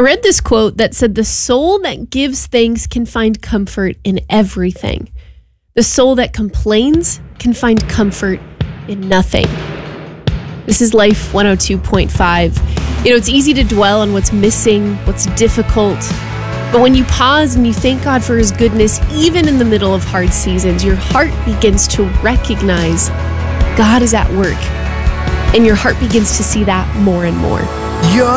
read this quote that said, "The soul that gives thanks can find comfort in everything. The soul that complains can find comfort in nothing." This is Life 102.5. It's easy to dwell on what's missing, what's difficult. But when you pause and you thank God for his goodness, even in the middle of hard seasons, your heart begins to recognize God is at work. And your heart begins to see that more and more.